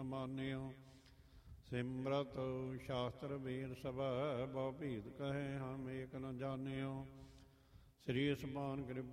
ਨ ਮਾਨਿਓ। ਸਿਮਰਤ ਸ਼ਾਸਤਰ ਵੇਦ ਸਭੈ ਬਹੁ ਭੀਤ ਕਹੈ ਹਮ ਏਕ ਨ ਜਾਣਿਓ। ਸ੍ਰੀ ਅਸਮਾਨ ਕ੍ਰਿ